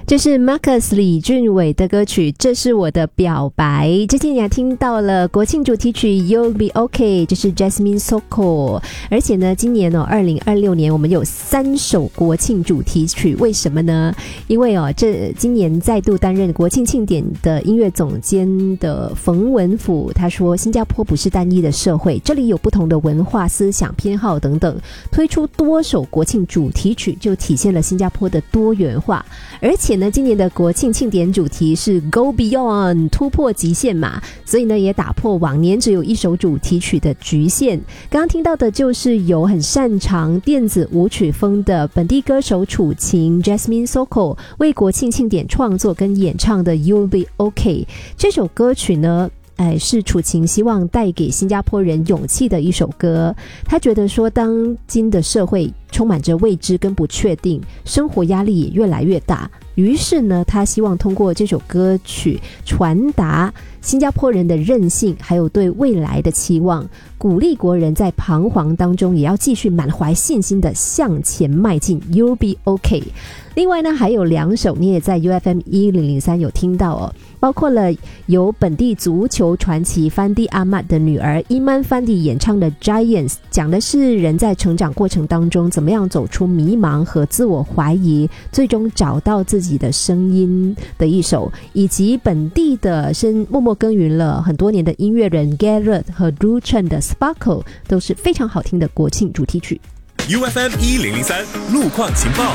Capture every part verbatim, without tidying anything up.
这是 Marcus 李俊伟的歌曲，这是我的表白。之前你还听到了国庆主题曲 You'll Be OK， 这是 Jasmine Sokko。 而且呢，今年哦二零二六年我们有三首国庆主题曲，为什么呢？因为哦这今年再度担任国庆庆典的音乐总监的冯文甫，他说新加坡不是单一的社会，这里有不同的文化思想偏好等等，推出多首国庆主题曲就体现了新加坡的多元化。而且呢，今年的国庆庆典主题是 Go Beyond， 突破极限嘛，所以呢也打破往年只有一首主题曲的局限。刚刚听到的就是有很擅长电子舞曲风的本地歌手楚晴 Jasmine Sokko 为国庆庆典创作跟演唱的 You'll Be OK。 这首歌曲呢哎，是楚晴希望带给新加坡人勇气的一首歌。他觉得说当今的社会充满着未知跟不确定，生活压力也越来越大，于是呢他希望通过这首歌曲传达新加坡人的韧性，还有对未来的期望，鼓励国人在彷徨当中也要继续满怀信心的向前迈进。 You'll Be OK。 另外呢还有两首你也在 U F M 一零零三有听到哦，包括了由本地足球传奇范迪阿曼的女儿伊曼范迪演唱的 Giants， 讲的是人在成长过程当中怎么样走出迷茫和自我怀疑，最终找到自己的声音的一首，以及本地的深默默耕耘了很多年的音乐人 Garrett 和 Drew Chen 的 Sparkle， 都是非常好听的国庆主题曲。 U F M 一零零三路况情报，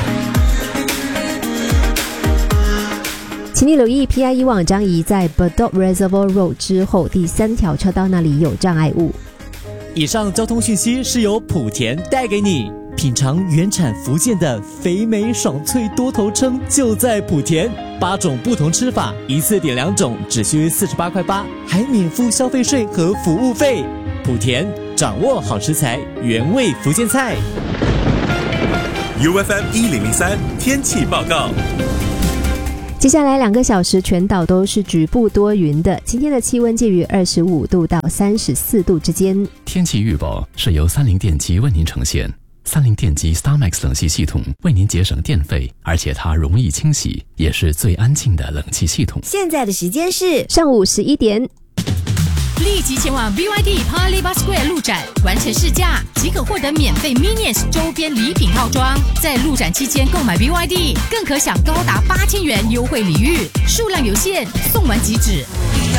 请你留意 P I E 网张仪在 Bedok Reservoir Road 之后第三条车道那里有障碍物。 以上交通讯息是由莆田带给你，品尝原产福建的肥美爽脆多头称就在莆田，八种不同吃法，一次点两种只需四十八块八，还免付消费税和服务费。莆田掌握好食材，原味福建菜。 U F M 一零零三天气报告。 接下来两个小时全岛都是局部多云的，今天的气温介于二十五度到三十四度之间。 天气预报是由三菱电机为您呈现。三菱电机 StarMax 冷气系统为您节省电费，而且它容易清洗，也是最安静的冷气系统。 现在的时间是上午十一点。 立即前往 B Y D Paya Square 路展，完成试驾即可获得免费 Minions 周边礼品套装。在路展期间购买 B Y D， 更可享高达八千元优惠礼遇，数量有限，送完即止。